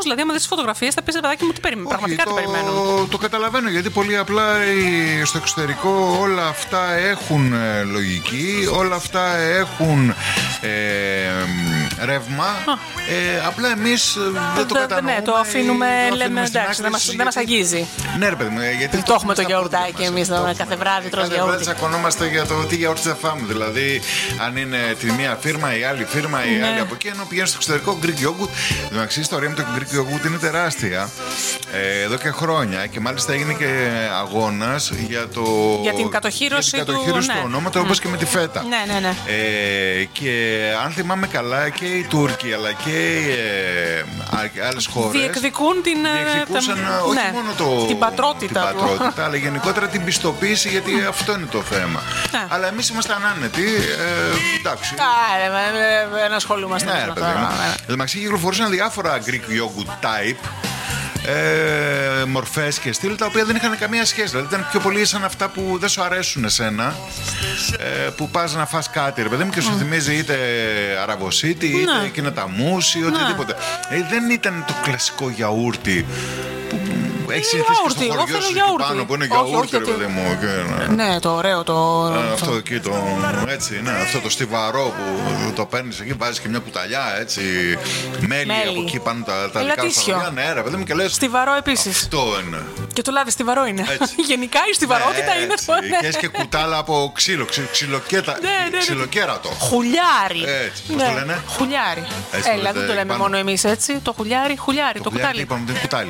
δηλαδή, άμα δεις τις φωτογραφίες, θα πεις παιδάκι μου τι περιμένουν. Πραγματικά τι περιμένουν. Το καταλαβαίνω, γιατί πολύ απλά στο εξωτερικό όλα αυτά έχουν λογική, όλα αυτά έχουν ρεύμα. Απλά εμείς δεν το κατανοούμε. Ναι, το αφήνουμε, λέμε εντάξει, δεν μας αγγίζει. Ναι, ρε παιδί μου, γιατί το έχουμε το γιαουρτάκι εμείς κάθε βράδυ, τρως γιαούρτι. Δεν τσακωνόμαστε για το τι γιαούρτι θα φάμε. Δηλαδή, αν είναι τη μία φίρμα, η άλλη φίρμα, η άλλη από εκεί, ενώ πηγαίνει στο εξωτερικό Greek yogurt. Η ιστορία με το Greek yogurt είναι τεράστια εδώ και χρόνια, και μάλιστα έγινε και αγώνας για την κατοχύρωση του ονόματος, όπως και με τη φέτα. Ναι. Και αν θυμάμαι καλά, και οι Τούρκοι αλλά και άλλες χώρες διεκδικούσαν όχι μόνο την πατρότητα, αλλά γενικότερα την πιστοποίηση, γιατί αυτό είναι το θέμα. Αλλά εμείς ήμασταν άνετοι. Εντάξει. Δεν ασχολούμαστε με αυτό. Εντάξει, κυκλοφορούσαν διάφορα Greek yogurt type, μορφές και στυλ, τα οποία δεν είχαν καμία σχέση. Δηλαδή ήταν πιο πολύ σαν αυτά που δεν σου αρέσουν εσένα, που πας να φας κάτι, ρε παιδί μου, και σου θυμίζει είτε αραβοσίτη, είτε εκείνα τα μουσι, οτιδήποτε. Δεν ήταν το κλασικό γιαούρτι που έχει συνηθίσει στο χωριό σου πάνω, που είναι γιαούρτι, ρε παιδί μου. Ναι, το ωραίο αυτό εκεί, έτσι, ναι, αυτό το στιβαρό που το παίρνεις εκεί, βάζεις και μια κουταλιά, έτσι, μέλι από εκεί πάνω τα δικά σου χωριά. Ναι, ρε παιδί μου, και λες στιβαρό επίσης. Αυτό είναι. Και το λάδι στιβαρό είναι. Γενικά η στιβαρότητα είναι. Και έχει και κουτάλα από ξυλοκέρατο. Χουλιάρι. Πώς το λένε? Χουλιάρι. Έλα, δεν το λέμε μόνο εμείς έτσι. Το χουλιάρι, το κουτάλι. Είπαμε ότι είναι κουτάλι.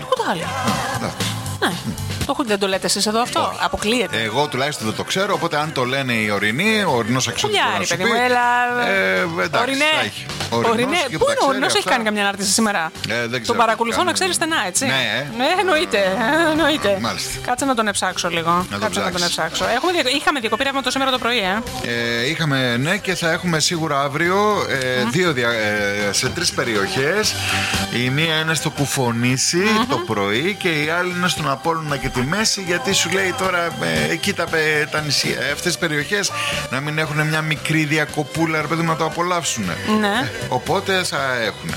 Δεν το λέτε εσείς εδώ αυτό? Αποκλείεται. Εγώ τουλάχιστον δεν το ξέρω, οπότε αν το λένε οι ορεινοί, ο ορεινός αξιότιμος μπορεί να σου πει. Ορεινέ, πού είναι ο ορεινός, έχει κάνει καμιά ανάρτηση σήμερα? Τον παρακολουθώ, να ξέρεις, στενά, έτσι. Ναι, εννοείται. Κάτσε να τον εψάξω λίγο. Είχαμε διακοπή ρεύματος σήμερα το πρωί, Είχαμε, ναι, και θα έχουμε σίγουρα αύριο σε 3 περιοχές. Η μία είναι στο Κουφονήσι το πρωί, και η άλλη είναι στον Απόλλωνα και τη Μέση, γιατί σου λέει τώρα εκεί τα νησιά, αυτές τις περιοχές, να μην έχουν μια μικρή διακοπούλα, ρε παιδί μου, να το απολαύσουν. Ναι. Οπότε θα έχουν.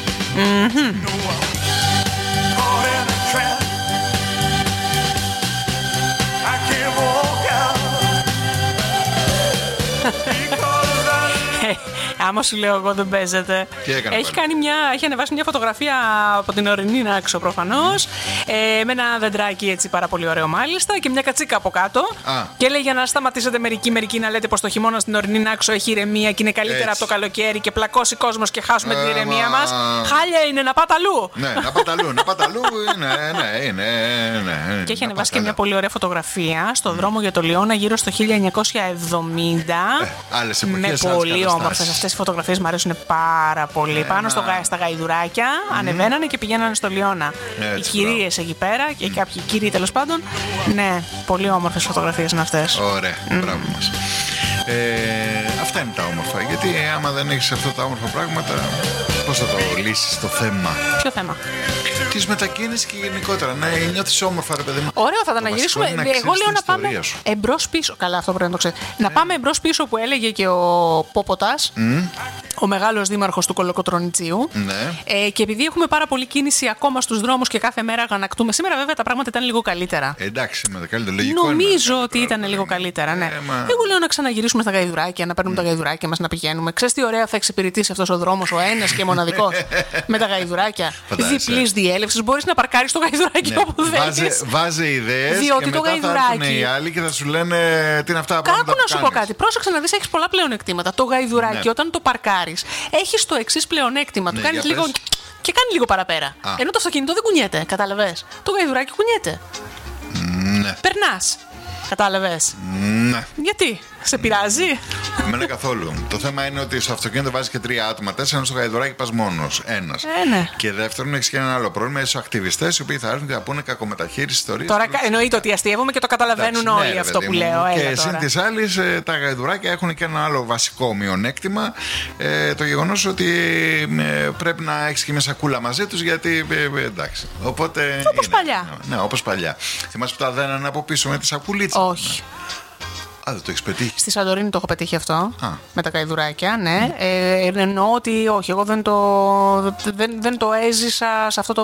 Άμα σου λέω εγώ δεν παίζεται. Έχει ανεβάσει μια φωτογραφία από την ορεινή Νάξο προφανώς, με ένα δεντράκι έτσι πάρα πολύ ωραίο μάλιστα, και μια κατσίκα από κάτω. Και λέει για να σταματήσετε μερικοί να λέτε πως το χειμώνα στην ορεινή Νάξο έχει ηρεμία και είναι καλύτερα από το καλοκαίρι και πλακώσει κόσμος και χάσουμε την ηρεμία μας. Χάλια είναι, να πάτε αλλού. Ναι, να πάτε αλλού. Είναι. Και έχει ανεβάσει και μια πολύ ωραία φωτογραφία στο δρόμο για το Λιώνα γύρω στο 1970. Με πολύ όμορφες αυτές οι φωτογραφίες, μου αρέσουν πάρα πολύ. Πάνω στα γαϊδουράκια ανεβαίνανε και πηγαίνανε στο Λιώνα. Οι κυρίες εκεί πέρα και κάποιοι κύριοι τέλος πάντων. Ναι, πολύ όμορφες φωτογραφίες είναι αυτές. Ωραία, μπράβο μας. Αυτά είναι τα όμορφα. Γιατί άμα δεν έχεις αυτά τα όμορφα πράγματα, πώς θα το λύσεις το θέμα? Ποιο θέμα? Της μετακίνησης και γενικότερα. Να νιώθεις όμορφα, ρε παιδί μου. Ωραίο, θα τα αναγυρίσουμε. Εγώ λέω να πάμε εμπρός-πίσω. Καλά, αυτό πρέπει να το ξέρεις. Να πάμε εμπρός-πίσω που έλεγε και ο Πόποτας, ο μεγάλος δήμαρχος του Κολοκοτρωνιτσίου. Και επειδή έχουμε πάρα πολλή κίνηση ακόμα στους δρόμους και κάθε μέρα αγανακτούμε. Σήμερα, βέβαια, τα πράγματα ήταν λίγο καλύτερα. Εντάξει, με το καλύτερο λογικό. Νομίζω ότι ήταν λίγο καλύτερα, ναι. Εγώ λέω να ξαναγυρίσουμε στα γαϊδουράκια, να παίρνουμε τα γαϊδουράκια μας, να πηγαίνουμε. Ξέρεις τι ωραία θα εξυπηρετήσει αυτός ο δρόμος, ο ένας και μοναδικός, με τα γαϊδουράκια. Διπλής διέλευσης, μπορείς να παρκάρεις το γαϊδουράκι όπου θέλεις. Βάζε ιδέες. Διότι και το μετά θα έρθουν οι άλλοι και θα σου λένε τι είναι αυτά τα πράγματα. Κάκου να σου πω κάτι. Πρόσεξε να δεις, έχεις πολλά πλεονεκτήματα. Το γαϊδουράκι, όταν το παρκάρεις, έχεις το εξής πλεονέκτημα. Του κάνεις λίγο και κάνει λίγο παραπέρα. Ενώ το αυτοκίνητο δεν κουνιέται, κατάλαβες. Το γαϊδουράκι κουνιέται. Περνάς. Κατάλαβες. Ναι. Γιατί, σε πειράζει? Εμένα καθόλου. Το θέμα είναι ότι στο αυτοκίνητο βάζεις και 3 άτομα, 4, ενώ στο γαϊδουράκι πας μόνος. Ένας. Ναι. Και δεύτερον, έχεις και ένα άλλο πρόβλημα. Είσαι ακτιβιστές οι οποίοι θα έρθουν και θα πούνε κακομεταχείριση ιστορίες. Τώρα εννοείται ότι αστείευομαι και το καταλαβαίνουν όλοι αυτό που λέω. Και συν της άλλης, τα γαϊδουράκια έχουν και ένα άλλο βασικό μειονέκτημα. Το γεγονός ότι πρέπει να έχεις και μια σακούλα μαζί τους, γιατί εντάξει. Οπότε. Όπως παλιά. Ναι, όπως παλιά. Θυμάσαι που τα δένανε από πίσω με τη σακουλίτσα? Όχι. Δεν το έχεις πετύχει? Στη Σαντορίνη το έχω πετύχει αυτό. Με τα γαϊδουράκια, ναι. Εννοώ ότι όχι, εγώ δεν το έζησα σε αυτό το